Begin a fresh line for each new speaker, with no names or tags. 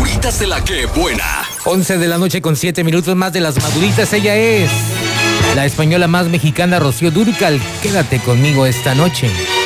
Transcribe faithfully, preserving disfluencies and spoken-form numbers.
Maduritas de la que buena.
once de la noche con siete minutos más de las maduritas. Ella es la española más mexicana, Rocío Dúrcal. Quédate conmigo esta noche.